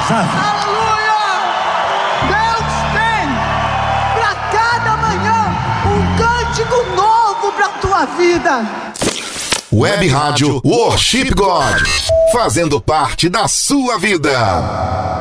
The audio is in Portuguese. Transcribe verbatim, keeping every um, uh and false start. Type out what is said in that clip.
sabe? Aleluia! Deus tem para cada manhã um cântico novo para tua vida. Web Rádio Worship God, fazendo parte da sua vida.